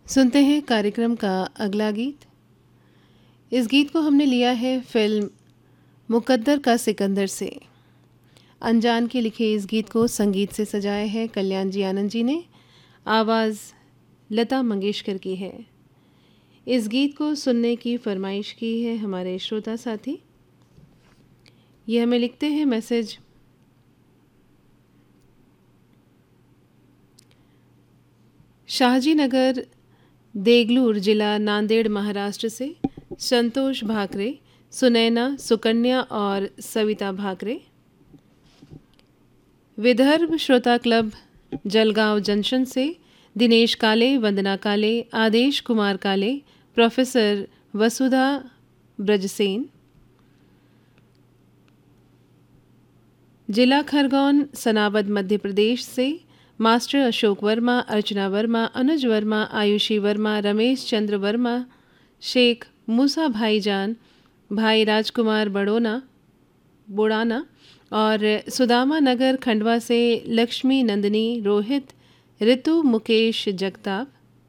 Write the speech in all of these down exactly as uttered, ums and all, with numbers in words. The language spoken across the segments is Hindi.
सुनते हैं कार्यक्रम का अगला गीत। इस गीत को हमने लिया है फिल्म मुकद्दर का सिकंदर से। अनजान के लिखे इस गीत को संगीत से सजाया है कल्याण जी आनंद जी ने, आवाज़ लता मंगेशकर की है। इस गीत को सुनने की फरमाइश की है हमारे श्रोता साथी। ये हमें लिखते हैं मैसेज, शाहजी नगर देगलूर जिला नांदेड़ महाराष्ट्र से संतोष भाकरे, सुनैना, सुकन्या और सविता भाकरे। विदर्भ श्रोता क्लब जलगांव जंक्शन से दिनेश काले, वंदना काले, आदेश कुमार काले, प्रोफेसर वसुधा ब्रजसेन। जिला खरगोन सनाबद मध्य प्रदेश से मास्टर अशोक वर्मा, अर्चना वर्मा, अनुज वर्मा, आयुषी वर्मा, रमेश चंद्र वर्मा, शेख मूसा भाईजान, भाई राजकुमार बड़ोना बोड़ाना और सुदामा नगर खंडवा से लक्ष्मी नंदिनी, रोहित, ऋतु, मुकेश जगताप।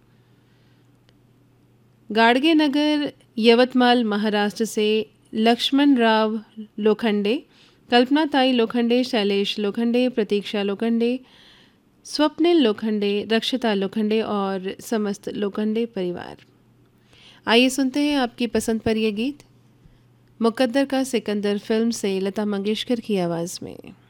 गाड़गे नगर यवतमाल महाराष्ट्र से लक्ष्मण राव लोखंडे, कल्पना ताई लोखंडे, शैलेश लोखंडे, प्रतीक्षा लोखंडे, स्वप्निल लोखंडे, रक्षिता लोखंडे और समस्त लोखंडे परिवार। आइए सुनते हैं आपकी पसंद पर यह गीत मुकद्दर का सिकंदर फिल्म से लता मंगेशकर की आवाज़ में।